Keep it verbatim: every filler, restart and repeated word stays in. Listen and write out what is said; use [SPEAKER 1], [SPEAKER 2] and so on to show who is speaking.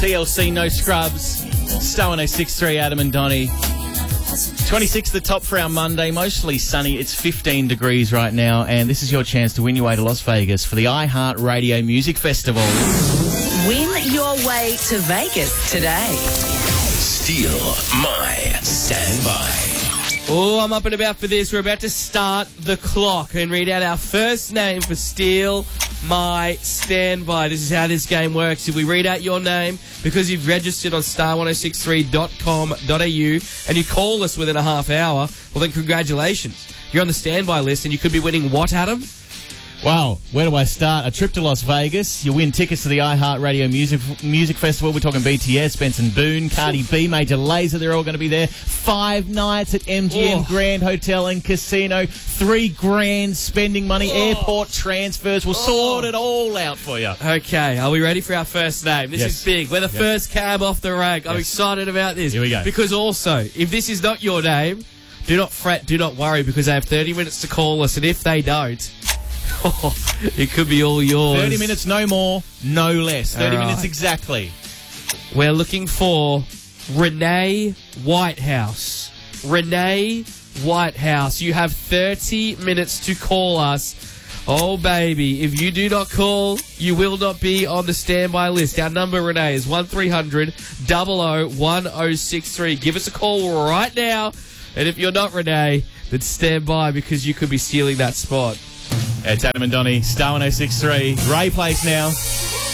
[SPEAKER 1] T L C, No Scrubs. Star one oh six point three, Adam and Donnie. twenty-six the top for our Monday. Mostly sunny. It's fifteen degrees right now. And this is your chance to win your way to Las Vegas for the iHeartRadio Music Festival.
[SPEAKER 2] Win your way to Vegas today.
[SPEAKER 3] Steal My Standby.
[SPEAKER 4] Oh, I'm up and about for this. We're about to start the clock and read out our first name for Steal My Standby. This is how this game works. If we read out your name, because you've registered on star ten sixty-three dot com dot a u and you call us within a half hour, well then congratulations. You're on the standby list and you could be winning what, Adam?
[SPEAKER 1] Wow, where do I start? A trip to Las Vegas. You win tickets to the iHeartRadio Music Music Festival. We're talking B T S, Benson Boone, Cardi B, Major Lazer. They're all going to be there. Five nights at M G M
[SPEAKER 4] Oh.
[SPEAKER 1] Grand Hotel and Casino. Three grand spending money.
[SPEAKER 4] Oh.
[SPEAKER 1] Airport transfers. We'll sort it all out for you.
[SPEAKER 4] Okay, are we ready for our first name? This
[SPEAKER 1] Yes.
[SPEAKER 4] is big. We're the
[SPEAKER 1] Yes.
[SPEAKER 4] first cab off the rank. I'm
[SPEAKER 1] Yes.
[SPEAKER 4] excited about this.
[SPEAKER 1] Here we go.
[SPEAKER 4] Because also, if this is not your name, do not fret, do not worry, because they have thirty minutes to call us, and if they don't, oh, it could be all yours.
[SPEAKER 1] thirty minutes, no more, no less. thirty
[SPEAKER 4] All right.
[SPEAKER 1] minutes exactly.
[SPEAKER 4] We're looking for Renee Whitehouse. Renee Whitehouse. You have thirty minutes to call us. Oh, baby. If you do not call, you will not be on the standby list. Our number, Renee, is one three hundred, double oh, one oh six three. Give us a call right now. And if you're not Renee, then stand by, because you could be stealing that spot.
[SPEAKER 1] It's Adam and Donnie, Star one oh six point three. Ray Place now.